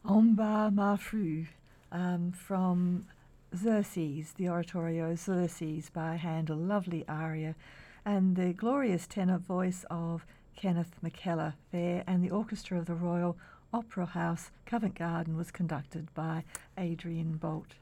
En bas ma fru, from Xerxes, the oratorio Xerxes by Handel, lovely aria, and the glorious tenor voice of Kenneth McKellar there, and the orchestra of the Royal Opera House, Covent Garden, was conducted by Adrian Bolt.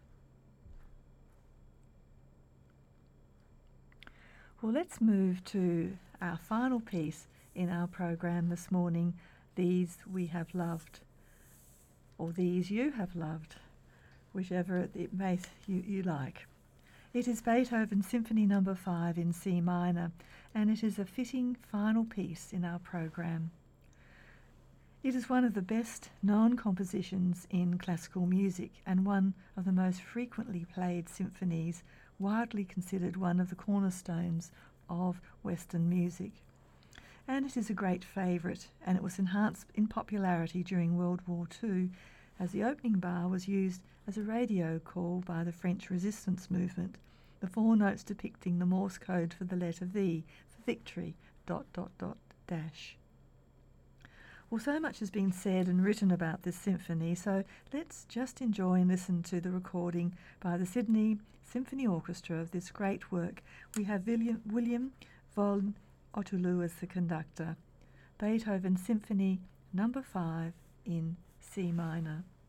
Well, let's move to our final piece in our program this morning, These We Have Loved, or These You Have Loved, whichever it may you like. It is Beethoven's Symphony No. 5 in C minor, and it is a fitting final piece in our program. It is one of the best known compositions in classical music and one of the most frequently played symphonies, widely considered one of the cornerstones of Western music. And it is a great favourite, and it was enhanced in popularity during World War II as the opening bar was used as a radio call by the French resistance movement, the 4 notes depicting the Morse code for the letter V for victory, ... Well, so much has been said and written about this symphony, so let's just enjoy and listen to the recording by the Sydney Symphony Orchestra of this great work. We have William von Ottoloo as the conductor. Beethoven Symphony No. 5 in C minor.